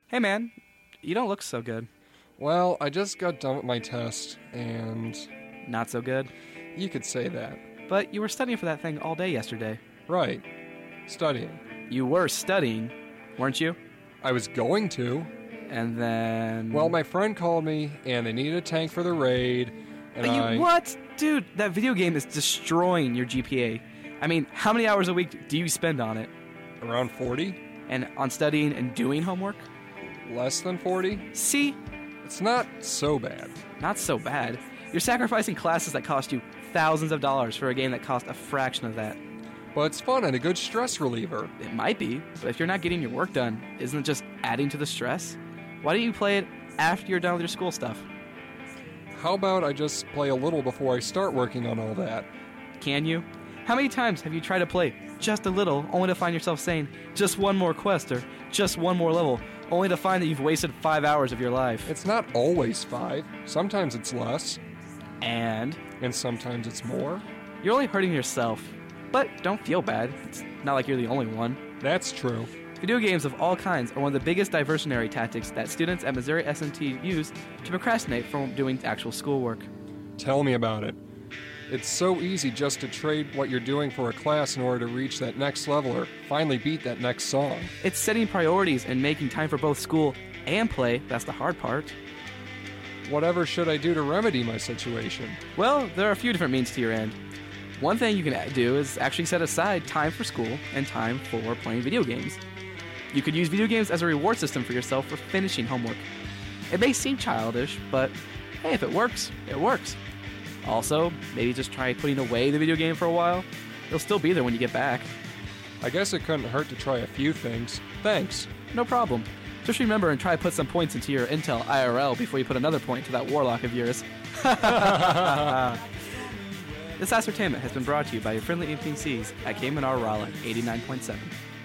Hey man, you don't look so good. Well, I just got done with my test, and Not so good. you could say that. But you were studying for that thing all day yesterday. Right. Studying. You were studying, weren't you? I was going to. And then... Well, my friend called me, and they needed a tank for the raid, and What? Dude, that video game is destroying your GPA. I mean, how many hours a week do you spend on it? Around 40? And on studying and doing homework? Less than 40? See? It's not so bad. Not so bad. You're sacrificing classes that cost you thousands of dollars for a game that cost a fraction of that. But it's fun and a good stress reliever. It might be, but if you're not getting your work done, isn't it just adding to the stress? Why don't you play it after you're done with your school stuff? How about I just play a little before I start working on all that? Can you? How many times have you tried to play just a little, only to find yourself saying, just one more quest, or just one more level, only to find that you've wasted 5 hours of your life? It's not always 5. Sometimes it's less, And and sometimes it's more. you're only hurting yourself. But don't feel bad. It's not like you're the only one. That's true. Video games of all kinds are one of the biggest diversionary tactics that students at Missouri S&T use to procrastinate from doing actual schoolwork. Tell me about it. It's so easy just to trade what you're doing for a class in order to reach that next level or finally beat that next song. It's setting priorities and making time for both school and play that's the hard part. Whatever should I do to remedy my situation? Well, there are a few different means to your end. One thing you can do is actually set aside time for school and time for playing video games. You could use video games as a reward system for yourself for finishing homework. It may seem childish, but hey, if it works, it works. Also, maybe just try putting away the video game for a while. It'll still be there when you get back. I guess it couldn't hurt to try a few things. Thanks. No problem. Just remember and try to put some points into your Intel IRL before you put another point to that Warlock of yours. This ascertainment has been brought to you by your friendly NPCs at Game & R Raleigh 89.7.